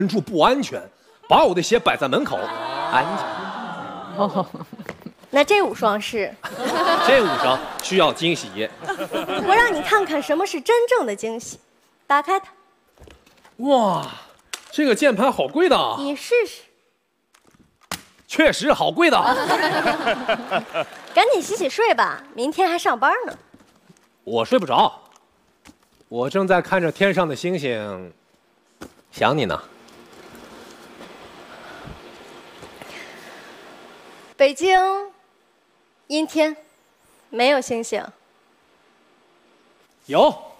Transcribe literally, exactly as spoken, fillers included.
人住不安全，把我的鞋摆在门口，安全。 哦， 那这五双是？ 这五双需要惊喜。 我让你看看什么是真正的惊喜。打开它。 哇，这个键盘好贵的。 你试试。 确实好贵的。 赶紧洗洗睡吧，明天还上班呢。 我睡不着，我正在看着天上的星星，想你呢。 北京阴天，没有星星。 有。